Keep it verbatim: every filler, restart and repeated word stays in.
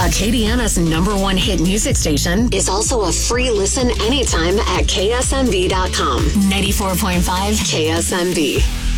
Acadiana's number one hit music station, is also a free listen anytime at K S M B dot com. ninety-four point five K S M B.